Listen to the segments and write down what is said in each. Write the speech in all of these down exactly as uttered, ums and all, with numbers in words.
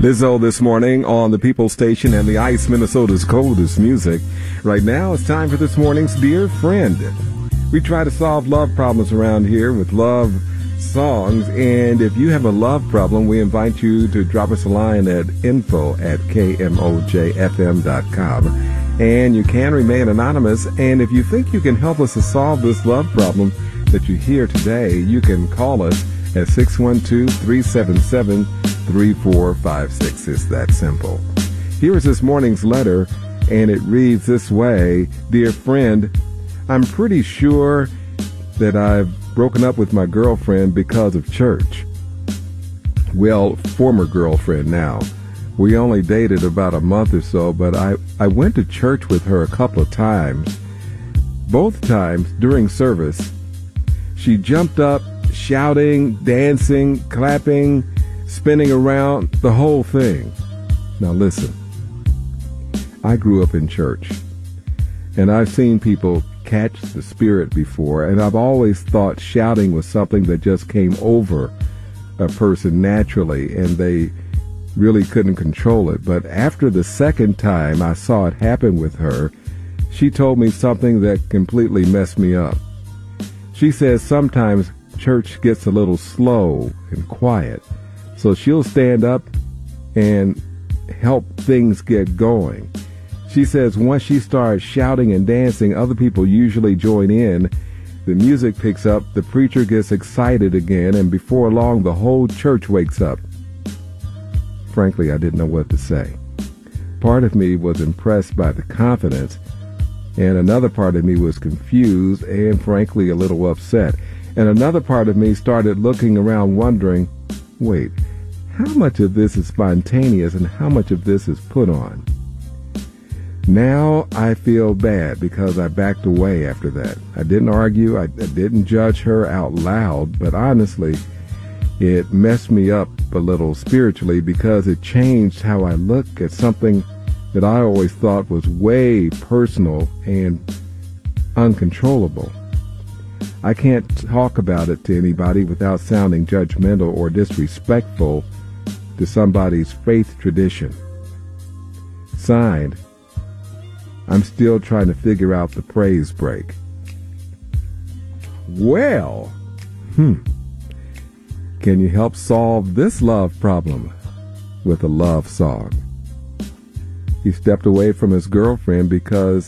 Lizzo this morning on the People Station and the Ice, Minnesota's coldest music. Right now, it's time for this morning's Dear Friend. We try to solve love problems around here with love songs, and if you have a love problem, we invite you to drop us a line at info at k m o j f m dot com. And you can remain anonymous, and if you think you can help us to solve this love problem that you hear today, you can call us at six one two, three seven seven, three four five six. It's that simple. Here is this morning's letter, and it reads this way. Dear friend, I'm pretty sure that I've broken up with my girlfriend because of church. Well, former girlfriend now. We only dated about a month or so, but I, I went to church with her a couple of times. Both times during service, she jumped up, shouting, dancing, clapping, spinning around, the whole thing. Now listen, I grew up in church, and I've seen people catch the spirit before, and I've always thought shouting was something that just came over a person naturally, and they really couldn't control it. But after the second time I saw it happen with her, she told me something that completely messed me up. She says sometimes church gets a little slow and quiet, so she'll stand up and help things get going. She says once she starts shouting and dancing, other people usually join in. The music picks up, the preacher gets excited again, and before long the whole church wakes up. Frankly, I didn't know what to say. Part of me was impressed by the confidence, and another part of me was confused and frankly a little upset. And another part of me started looking around wondering, wait, how much of this is spontaneous and how much of this is put on? Now I feel bad because I backed away after that. I didn't argue, I, I didn't judge her out loud, but honestly, it messed me up a little spiritually because it changed how I look at something that I always thought was way personal and uncontrollable. I can't talk about it to anybody without sounding judgmental or disrespectful to somebody's faith tradition. Signed, I'm still trying to figure out the praise break. Well, hmm. Can you help solve this love problem with a love song? He stepped away from his girlfriend because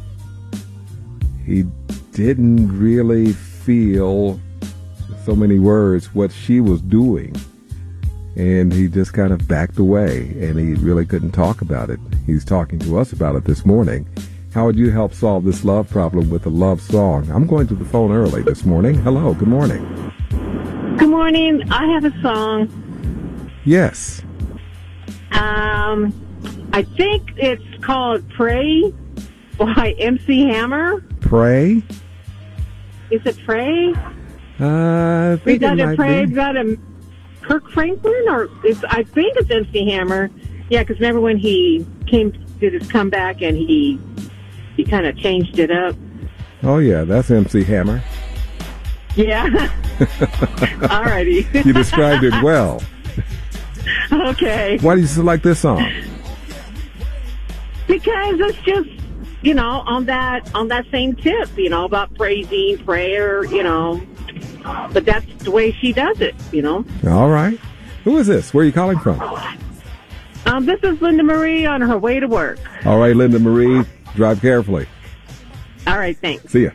he didn't really feel, so many words, what she was doing. And he just kind of backed away, and he really couldn't talk about it. He's talking to us about it this morning. How would you help solve this love problem with a love song? I'm going to the phone early this morning. Hello, good morning. Good morning. I have a song. Yes. Um, I think it's called Pray by M C Hammer. Pray? Is it Pray? Uh, I think we it got might a Pray, be. got a Kirk Franklin, or it's, I think it's M C Hammer. Yeah, because remember when he came, did his comeback, and he he kind of changed it up. Oh, yeah, that's M C Hammer. Yeah. All righty. You described it well. Okay. Why do you select this song? Because it's just, you know, on that on that same tip, you know, about praising, prayer, you know. But that's the way she does it, you know. All right. Who is this? Where are you calling from? Um, this is Linda Marie on her way to work. All right, Linda Marie, drive carefully. All right, thanks. See ya.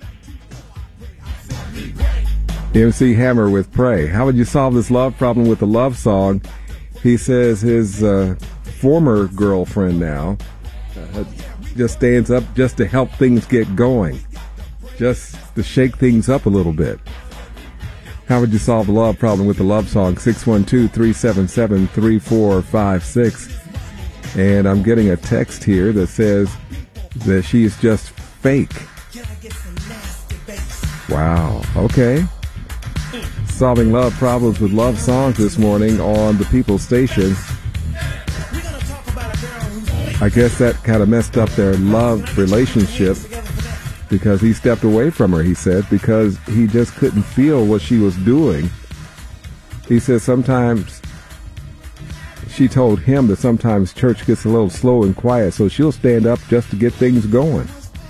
M C Hammer with Pray. How would you solve this love problem with a love song? He says his uh, former girlfriend now uh, just stands up just to help things get going, just to shake things up a little bit. How would you solve the love problem with the love song? six one two, three seven seven, three four five six. And I'm getting a text here that says that she's just fake. Wow. Okay. Solving love problems with love songs this morning on the People Station. I guess that kind of messed up their love relationship because he stepped away from her, he said, because he just couldn't feel what she was doing. He says sometimes she told him that sometimes church gets a little slow and quiet, so she'll stand up just to get things going.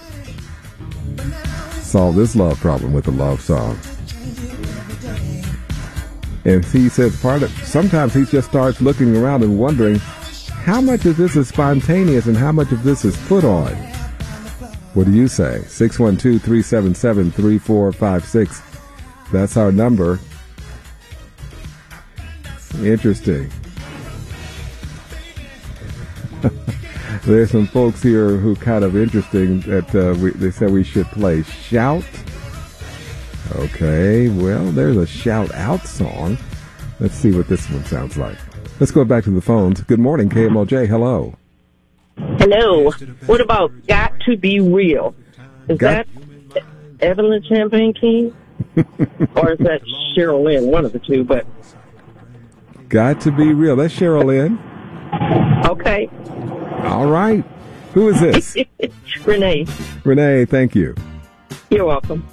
Solve this love problem with a love song. And he says part of sometimes he just starts looking around and wondering how much of this is spontaneous and how much of this is put on. What do you say? six one two, three seven seven, three four five six. That's our number. Interesting. There's some folks here who kind of interesting that uh, we, they said we should play Shout. Okay, well, there's a Shout Out song. Let's see what this one sounds like. Let's go back to the phones. Good morning, K M O J. Hello. Hello. What about Got to Be Real? Is Got- that Evelyn Champagne King? Or is that Cheryl Lynn? One of the two, but... Got to Be Real. That's Cheryl Lynn. Okay. All right. Who is this? Renee. Renee, thank you. You're welcome.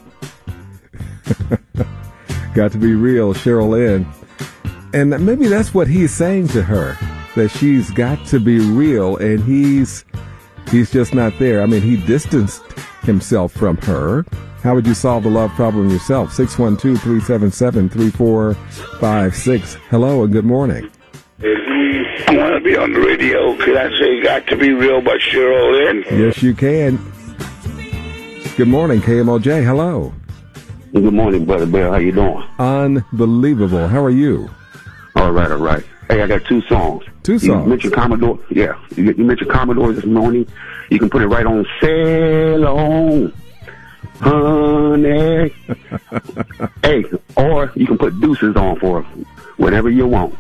Got to Be Real, Cheryl Lynn. And maybe that's what he's saying to her, that she's got to be real, and he's he's just not there. I mean, he distanced himself from her. How would you solve the love problem yourself? six one two, three seven seven, three four five six. Hello and good morning. I want to be on the radio. Could I say Got to Be Real by Cheryl Lynn? Yes, you can. Good morning, K M O J. Hello. Good morning, Brother Bear. How you doing? Unbelievable. How are you? All right, all right. Hey, I got two songs. Two songs. You mentioned Commodore. Yeah, you, you mentioned Commodore this morning. You can put it right on Sail On, Honey. Hey, or you can put Deuces on for whatever you want.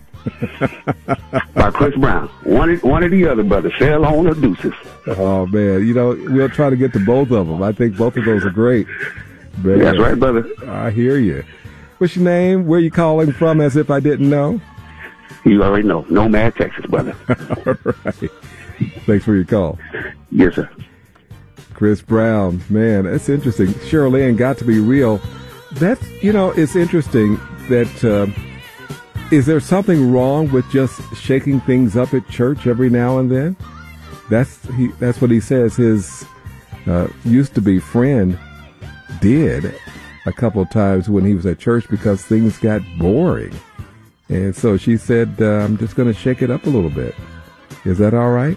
By Chris Brown. One, one or the other, brother. Sail On or Deuces. Oh, man. You know, we'll try to get to both of them. I think both of those are great. Man, That's right, brother. I hear you. What's your name? Where you calling from, as if I didn't know? You already know. Nomad, Texas, brother. All right. Thanks for your call. Yes, sir. Chris Brown. Man, that's interesting. Cheryl Lynn, Got to Be Real. That's, you know, it's interesting that, uh, is there something wrong with just shaking things up at church every now and then? That's he. That's what he says his uh, used-to-be friend did a couple of times when he was at church because things got boring. And so she said, uh, I'm just going to shake it up a little bit. Is that all right?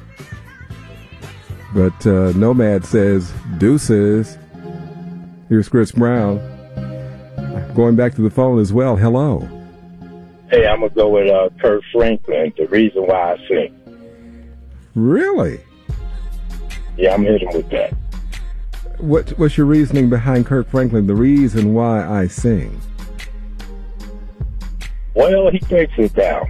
But uh, Nomad says, Deuces. Here's Chris Brown. Going back to the phone as well. Hello. Hey, I'm going to go with uh, Kurt Franklin, The Reason Why I Sing. Really? Yeah, I'm hitting with that. What, what's your reasoning behind Kirk Franklin, The Reason Why I Sing? Well, he breaks it down.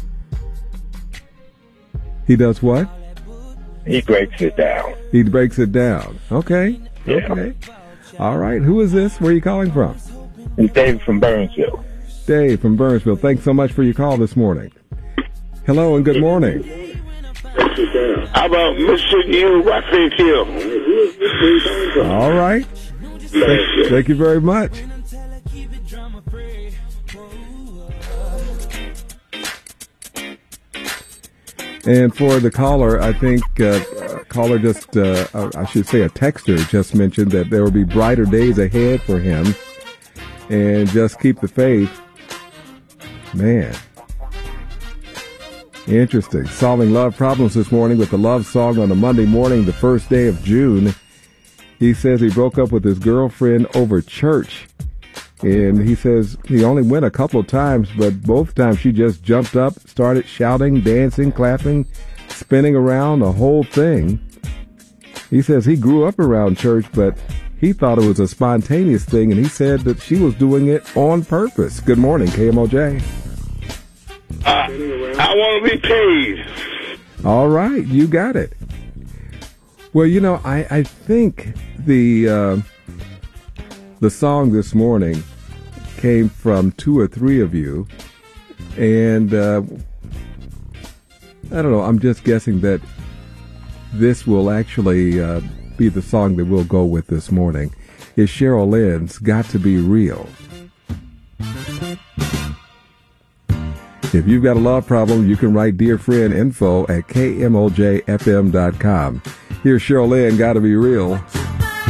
He does what? He breaks it down. He breaks it down. Okay. Yeah. Okay. All right. Who is this? Where are you calling from? It's David from Burnsville. Dave from Burnsville. Thanks so much for your call this morning. Hello and good morning. How about Missing You by Faith Hill? All right. Thank, thank you very much. And for the caller, I think uh, a caller just, uh, I should say a texter just mentioned that there will be brighter days ahead for him. And just keep the faith. Man. Interesting. Solving love problems this morning with the love song on a Monday morning, the first day of June. He says he broke up with his girlfriend over church. And he says he only went a couple of times, but both times she just jumped up, started shouting, dancing, clapping, spinning around, the whole thing. He says he grew up around church, but he thought it was a spontaneous thing, and he said that she was doing it on purpose. Good morning, K M O J. Uh, I want to be paid. All right, you got it. Well, you know, I, I think the uh, the song this morning came from two or three of you, and uh, I don't know, I'm just guessing that this will actually uh, be the song that we'll go with this morning. Is Cheryl Lynn's Got to Be Real. If you've got a love problem, you can write Dear Friend info at K M O J F M dot com. Here's Cheryl Lynn, Gotta Be Real.